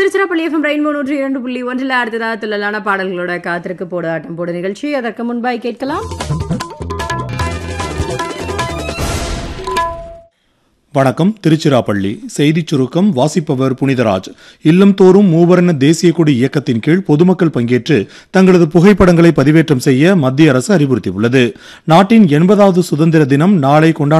Tiruchirappalli FM rainbow 102.1 அடுத்ததாக துள்ளலான பாடல்களோட காத்திருக்கு போடு ஆட்டம் போடு நிகழ்ச்சி. அதற்கு முன்பாய் கேட்கலாம். வணக்கம். திருச்சிராப்பள்ளி செய்திச் சுருக்கம் வாசிப்பவர் புனிதராஜ். இல்லம் தோறும் மூவர்ண தேசிய கொடி இயக்கத்தின் கீழ் பொதுமக்கள் பங்கேற்று தங்களது புகைப்படங்களை பதிவேற்றம் செய்ய மத்திய அரசு அறிவுறுத்தியுள்ளது. நாட்டின் 80வது சுதந்திர தினம் நாளை கொண்டாட